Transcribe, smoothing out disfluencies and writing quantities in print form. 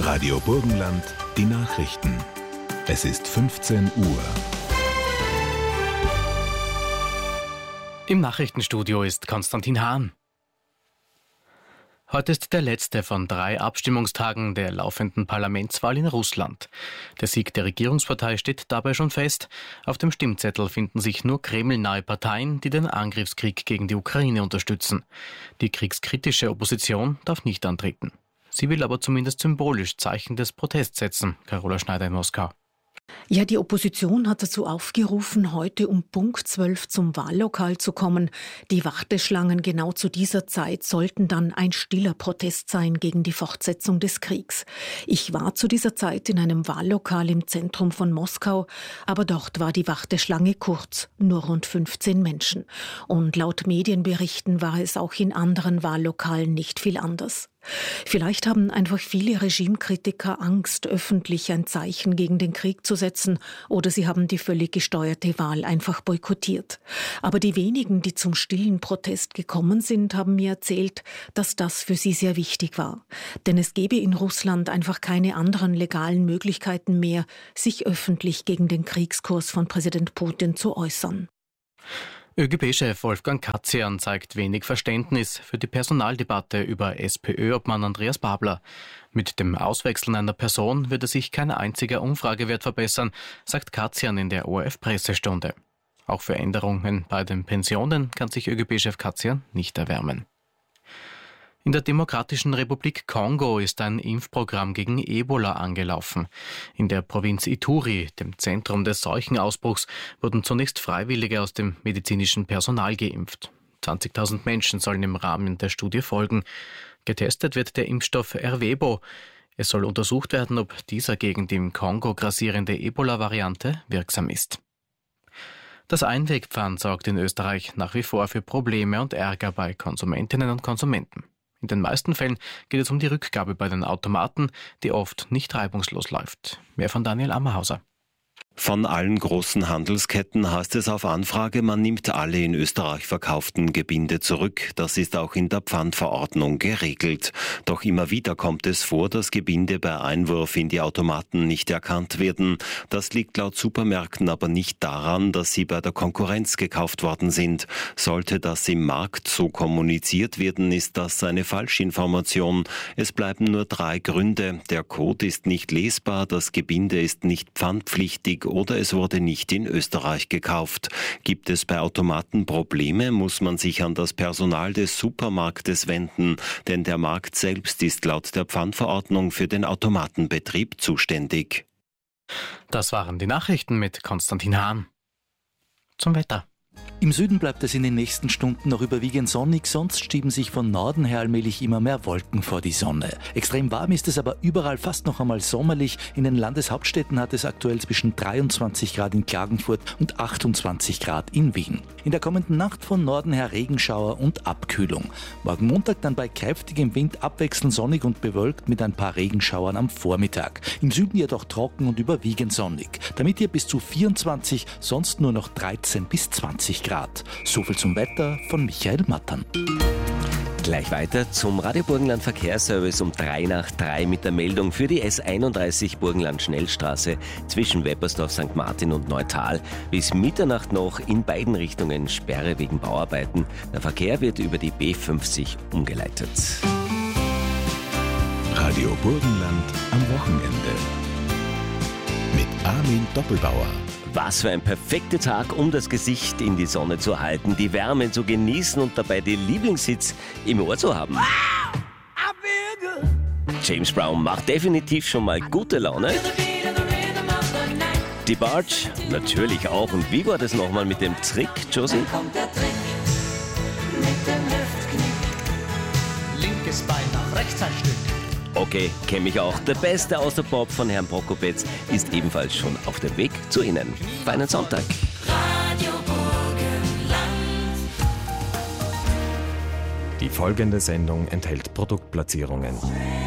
Radio Burgenland, die Nachrichten. Es ist 15 Uhr. Im Nachrichtenstudio ist Konstantin Hahn. Heute ist der letzte von 3 Abstimmungstagen der laufenden Parlamentswahl in Russland. Der Sieg der Regierungspartei steht dabei schon fest. Auf dem Stimmzettel finden sich nur kremlnahe Parteien, die den Angriffskrieg gegen die Ukraine unterstützen. Die kriegskritische Opposition darf nicht antreten. Sie will aber zumindest symbolisch Zeichen des Protests setzen. Carola Schneider in Moskau. Ja, die Opposition hat dazu aufgerufen, heute um Punkt 12 zum Wahllokal zu kommen. Die Warteschlangen genau zu dieser Zeit sollten dann ein stiller Protest sein gegen die Fortsetzung des Kriegs. Ich war zu dieser Zeit in einem Wahllokal im Zentrum von Moskau, aber dort war die Warteschlange kurz, nur rund 15 Menschen. Und laut Medienberichten war es auch in anderen Wahllokalen nicht viel anders. Vielleicht haben einfach viele Regimekritiker Angst, öffentlich ein Zeichen gegen den Krieg zu setzen, oder sie haben die völlig gesteuerte Wahl einfach boykottiert. Aber die wenigen, die zum stillen Protest gekommen sind, haben mir erzählt, dass das für sie sehr wichtig war. Denn es gäbe in Russland einfach keine anderen legalen Möglichkeiten mehr, sich öffentlich gegen den Kriegskurs von Präsident Putin zu äußern. ÖGB-Chef Wolfgang Katzian zeigt wenig Verständnis für die Personaldebatte über SPÖ-Obmann Andreas Babler. Mit dem Auswechseln einer Person würde sich kein einziger Umfragewert verbessern, sagt Katzian in der ORF-Pressestunde. Auch für Änderungen bei den Pensionen kann sich ÖGB-Chef Katzian nicht erwärmen. In der Demokratischen Republik Kongo ist ein Impfprogramm gegen Ebola angelaufen. In der Provinz Ituri, dem Zentrum des Seuchenausbruchs, wurden zunächst Freiwillige aus dem medizinischen Personal geimpft. 20.000 Menschen sollen im Rahmen der Studie folgen. Getestet wird der Impfstoff Ervebo. Es soll untersucht werden, ob dieser gegen die im Kongo grassierende Ebola-Variante wirksam ist. Das Einwegpfand sorgt in Österreich nach wie vor für Probleme und Ärger bei Konsumentinnen und Konsumenten. In den meisten Fällen geht es um die Rückgabe bei den Automaten, die oft nicht reibungslos läuft. Mehr von Daniel Ammerhauser. Von allen großen Handelsketten heißt es auf Anfrage, man nimmt alle in Österreich verkauften Gebinde zurück. Das ist auch in der Pfandverordnung geregelt. Doch immer wieder kommt es vor, dass Gebinde bei Einwurf in die Automaten nicht erkannt werden. Das liegt laut Supermärkten aber nicht daran, dass sie bei der Konkurrenz gekauft worden sind. Sollte das im Markt so kommuniziert werden, ist das eine Falschinformation. Es bleiben nur 3 Gründe. Der Code ist nicht lesbar, das Gebinde ist nicht pfandpflichtig oder es wurde nicht in Österreich gekauft. Gibt es bei Automaten Probleme, muss man sich an das Personal des Supermarktes wenden, denn der Markt selbst ist laut der Pfandverordnung für den Automatenbetrieb zuständig. Das waren die Nachrichten mit Konstantin Hahn. Zum Wetter. Im Süden bleibt es in den nächsten Stunden noch überwiegend sonnig, sonst schieben sich von Norden her allmählich immer mehr Wolken vor die Sonne. Extrem warm ist es aber überall fast noch einmal sommerlich. In den Landeshauptstädten hat es aktuell zwischen 23 Grad in Klagenfurt und 28 Grad in Wien. In der kommenden Nacht von Norden her Regenschauer und Abkühlung. Morgen Montag dann bei kräftigem Wind abwechselnd sonnig und bewölkt mit ein paar Regenschauern am Vormittag. Im Süden jedoch trocken und überwiegend sonnig. Damit hier bis zu 24, sonst nur noch 13 bis 20 Grad. Soviel zum Wetter von Michael Mattern. Gleich weiter zum Radio Burgenland Verkehrsservice um 2:03 mit der Meldung für die S31 Burgenland Schnellstraße zwischen Weppersdorf, St. Martin und Neutal. Bis Mitternacht noch in beiden Richtungen Sperre wegen Bauarbeiten. Der Verkehr wird über die B50 umgeleitet. Radio Burgenland am Wochenende. Mit Armin Doppelbauer. Was für ein perfekter Tag, um das Gesicht in die Sonne zu halten, die Wärme zu genießen und dabei den Lieblingshits im Ohr zu haben. James Brown macht definitiv schon mal gute Laune. Die Barge natürlich auch. Und wie war das nochmal mit dem Trick, Josie? Dann kommt der Trick mit dem Hüftknick. Linkes Bein nach rechts ein Stück. Okay, kenne ich auch. Der beste aus der Pop von Herrn Prokopetz ist ebenfalls schon auf dem Weg zu Ihnen. Feinen Sonntag. Radio Burgenland. Die folgende Sendung enthält Produktplatzierungen.